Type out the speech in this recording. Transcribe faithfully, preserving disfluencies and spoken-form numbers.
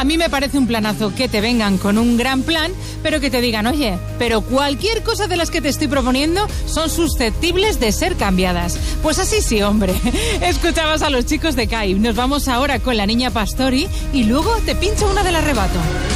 A mí me parece un planazo que te vengan con un gran plan, pero que te digan, oye, pero cualquier cosa de las que te estoy proponiendo son susceptibles de ser cambiadas. Pues así sí, hombre. Escuchabas a los chicos de C A I. Nos vamos ahora con la niña Pastori y luego te pincho una del arrebato.